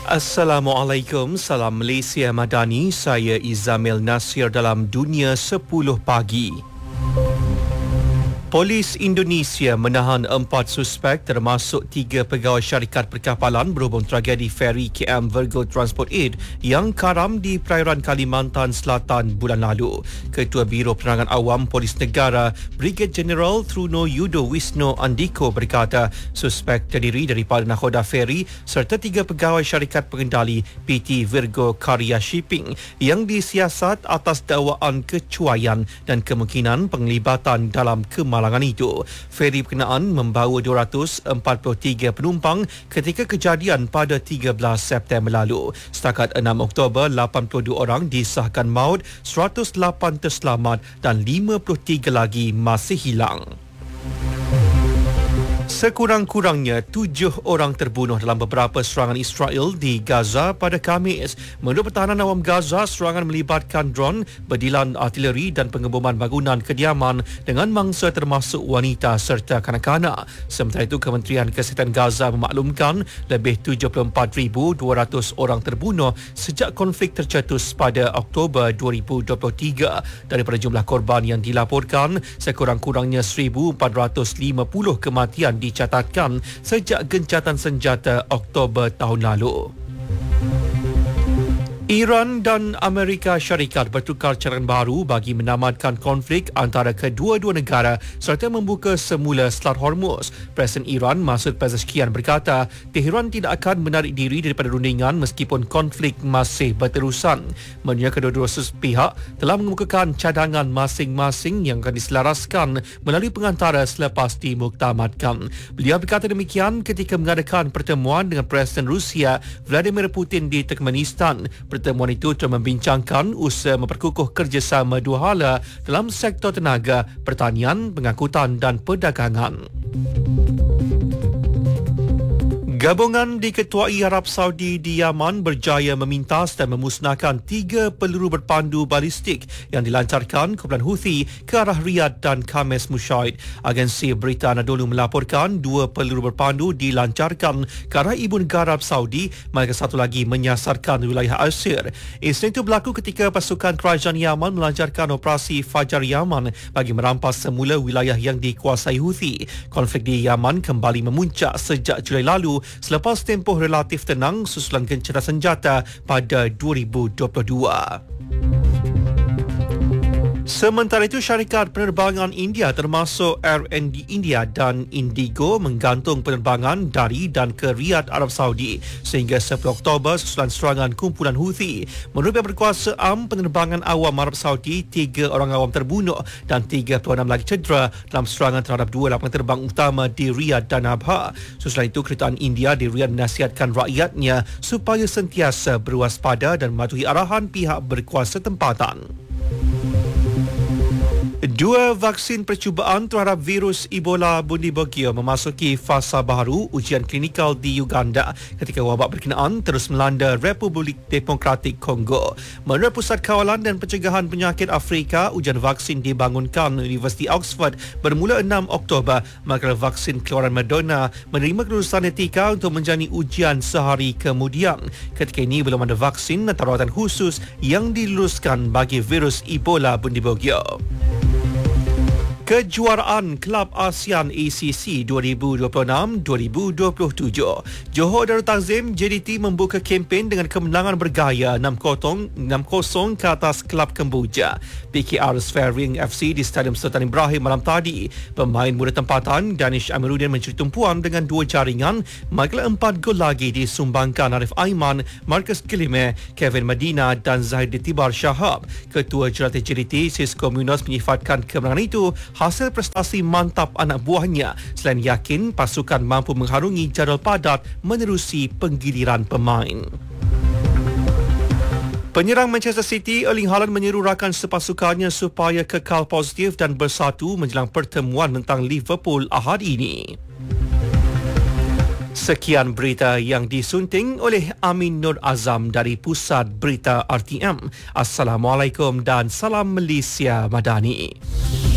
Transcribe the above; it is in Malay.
Assalamualaikum, salam Malaysia Madani. Saya Izamil Nasir dalam Dunia 10 Pagi. Polis Indonesia menahan 4 suspek termasuk 3 pegawai syarikat perkapalan berhubung tragedi feri KM Virgo Transport Aid yang karam di perairan Kalimantan Selatan bulan lalu. Ketua Biro Penerangan Awam Polis Negara Brigadier General Truno Yudo Wisno Andiko berkata suspek terdiri daripada nakhoda feri serta 3 pegawai syarikat pengendali PT Virgo Karya Shipping yang disiasat atas dakwaan kecuaian dan kemungkinan penglibatan dalam kemalangan itu. Feri berkenaan membawa 243 penumpang ketika kejadian pada 13 September lalu. Setakat 6 Oktober, 82 orang disahkan maut, 108 terselamat dan 53 lagi masih hilang. Sekurang-kurangnya 7 orang terbunuh dalam beberapa serangan Israel di Gaza pada Khamis. Menurut Pertahanan Awam Gaza, serangan melibatkan dron, berdilan artileri dan pengeboman bangunan kediaman dengan mangsa termasuk wanita serta kanak-kanak. Sementara itu, Kementerian Kesihatan Gaza memaklumkan lebih 74,200 orang terbunuh sejak konflik tercetus pada Oktober 2023. Daripada jumlah korban yang dilaporkan, sekurang-kurangnya 1,450 kematian dicatatkan sejak gencatan senjata Oktober tahun lalu. Iran dan Amerika Syarikat bertukar cadangan baru bagi menamatkan konflik antara kedua-dua negara serta membuka semula Selat Hormuz. Presiden Iran Masoud Pezeshkian berkata Tehran tidak akan menarik diri daripada rundingan meskipun konflik masih berterusan. Menurutnya kedua-dua pihak telah mengemukakan cadangan masing-masing yang akan diselaraskan melalui pengantara selepas dimuktamadkan. Beliau berkata demikian ketika mengadakan pertemuan dengan Presiden Rusia Vladimir Putin di Turkmenistan. Pertemuan itu telah membincangkan usaha memperkukuh kerjasama dua hala dalam sektor tenaga, pertanian, pengangkutan dan perdagangan. Gabungan diketuai Arab Saudi di Yaman berjaya memintas dan memusnahkan 3 peluru berpandu balistik yang dilancarkan kumpulan Houthi ke arah Riyadh dan Khamis Mushaid. Agensi Berita Anadolu melaporkan 2 peluru berpandu dilancarkan ke arah ibu negara Arab Saudi, manakala satu lagi menyasarkan wilayah Asir. Insiden itu berlaku ketika pasukan kerajaan Yaman melancarkan operasi Fajar Yaman bagi merampas semula wilayah yang dikuasai Houthi. Konflik di Yaman kembali memuncak sejak Julai lalu selepas tempoh relatif tenang susulan gencatan senjata pada 2022. Sementara itu, syarikat penerbangan India termasuk R&D India dan Indigo menggantung penerbangan dari dan ke Riyadh, Arab Saudi sehingga 10 Oktober susulan serangan kumpulan Houthi. Menurut pihak berkuasa penerbangan awam Arab Saudi, 3 orang awam terbunuh dan 36 lagi cedera dalam serangan terhadap 2 lapangan terbang utama di Riyadh dan Abha. Susulan itu, kedutaan India di Riyadh menasihatkan rakyatnya supaya sentiasa berwaspada dan mematuhi arahan pihak berkuasa tempatan. 2 vaksin percubaan terhadap virus Ebola Bundi Bogio memasuki fasa baru ujian klinikal di Uganda ketika wabak berkenaan terus melanda Republik Demokratik Kongo. Menurut Pusat Kawalan dan Pencegahan Penyakit Afrika, ujian vaksin dibangunkan Universiti Oxford bermula 6 Oktober, manakala vaksin keluaran Moderna menerima kelulusan etika untuk menjalani ujian sehari kemudian. Ketika ini belum ada vaksin atau rawatan khusus yang diluluskan bagi virus Ebola Bundi Bogio. Kejuaraan Kelab ASEAN ACC 2026-2027. Johor Darul Takzim JDT membuka kempen dengan kemenangan bergaya 6-0 ke atas Kelab Kemboja. PKR Sphering FC di Stadium Sultan Ibrahim malam tadi. Pemain muda tempatan Danish Amiruddin mencuri tumpuan dengan 2 jaringan, manakala 4 gol lagi disumbangkan Arif Aiman, Marcus Kilime, Kevin Medina dan Zahid Tibar Shahab. Ketua Jurulatih JDT Cisco Munoz menyifatkan kemenangan itu hasil prestasi mantap anak buahnya selain yakin pasukan mampu mengharungi jadual padat menerusi penggiliran pemain. Penyerang Manchester City Erling Haaland menyeru rakan sepasukannya supaya kekal positif dan bersatu menjelang pertemuan tentang Liverpool Ahad ini. Sekian berita yang disunting oleh Amin Nur Azam dari Pusat Berita RTM. Assalamualaikum dan salam Malaysia Madani.